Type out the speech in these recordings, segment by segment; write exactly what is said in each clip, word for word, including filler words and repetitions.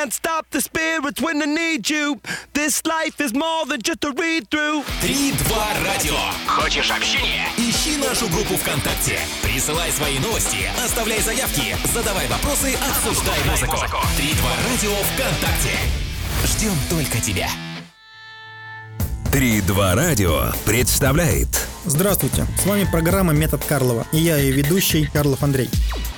can't stop the spirits when I need you. This life is more than just a read-through. Три два радио. Хочешь общения? Ищи нашу группу ВКонтакте. Присылай свои новости, оставляй заявки, задавай вопросы, обсуждай музыку. Три два радио ВКонтакте. Ждем только тебя. Три два радио представляет. Здравствуйте, с вами программа «Метод Карлова», и я ее ведущий Карлов Андрей.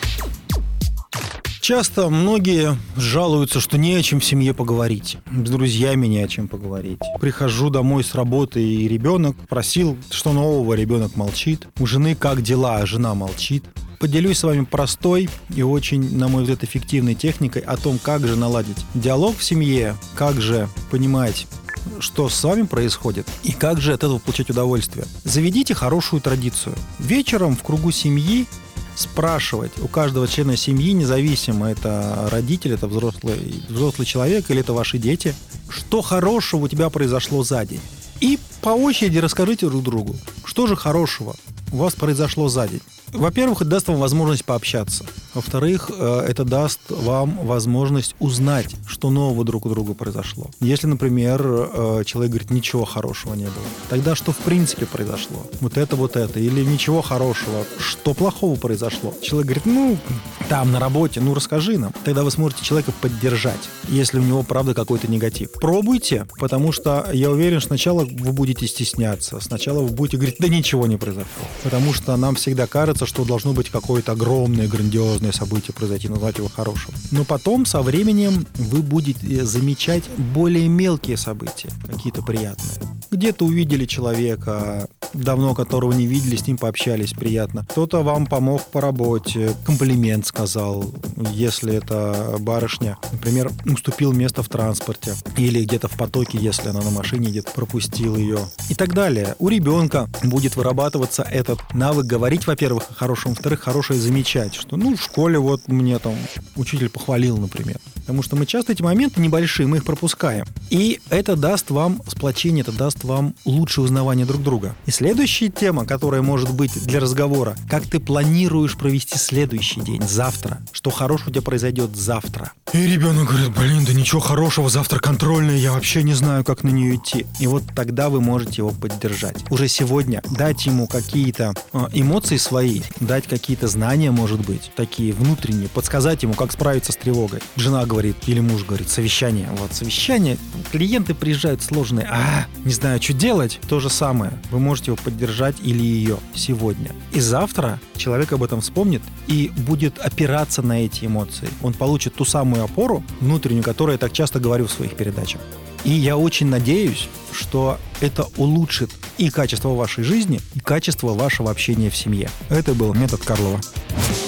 Часто многие жалуются, что не о чем в семье поговорить. С друзьями не о чем поговорить. Прихожу домой с работы, и ребенок просил, что нового, ребенок молчит. У жены как дела, а жена молчит. Поделюсь с вами простой и очень, на мой взгляд, эффективной техникой о том, как же наладить диалог в семье, как же понимать, что с вами происходит и как же от этого получать удовольствие. Заведите хорошую традицию. Вечером в кругу семьи спрашивать у каждого члена семьи, независимо, это родитель, это взрослый, взрослый человек или это ваши дети, что хорошего у тебя произошло за день. И по очереди расскажите друг другу, что же хорошего у вас произошло за день. Во-первых, это даст вам возможность пообщаться. Во-вторых, это даст вам возможность узнать, что нового друг у друга произошло. Если, например, человек говорит, ничего хорошего не было, тогда что в принципе произошло? Вот это, вот это. Или ничего хорошего, что плохого произошло? Человек говорит, ну, там на работе, ну, расскажи нам. Тогда вы сможете человека поддержать, если у него, правда, какой-то негатив. Пробуйте, потому что я уверен, что сначала вы будете стесняться, сначала вы будете говорить, да ничего не произошло. Потому что нам всегда кажется, что должно быть какое-то огромное, грандиозное событие произойти, назвать его хорошим. Но потом, со временем, вы будете замечать более мелкие события, какие-то приятные. Где-то увидели человека, давно которого не видели, с ним пообщались, приятно. Кто-то вам помог по работе, комплимент сказал, если это барышня, например, уступил место в транспорте или где-то в потоке, если она на машине едет, пропустил ее и так далее. У ребенка будет вырабатываться этот навык говорить, во-первых, о хорошем, во-вторых, хорошее замечать, что, ну, в школе вот мне там учитель похвалил, например. Потому что мы часто эти моменты небольшие, мы их пропускаем. И это даст вам сплочение, это даст вам лучшее узнавание друг друга. И следующая тема, которая может быть для разговора, как ты планируешь провести следующий день, завтра. Что хорошего у тебя произойдет завтра. И ребенок говорит, блин, да ничего хорошего, завтра контрольная, я вообще не знаю, как на нее идти. И вот тогда вы можете его поддержать. Уже сегодня дать ему какие-то эмоции свои, дать какие-то знания, может быть, такие внутренние, подсказать ему, как справиться с тревогой. Жена говорит, или муж говорит, совещание. Вот, совещание, клиенты приезжают сложные, а, не знаю, что делать. То же самое. Вы можете его поддержать или ее сегодня. И завтра человек об этом вспомнит и будет опираться на эти эмоции. Он получит ту самую опору внутреннюю, которую я так часто говорю в своих передачах. И я очень надеюсь, что это улучшит и качество вашей жизни, и качество вашего общения в семье. Это был метод Карлова.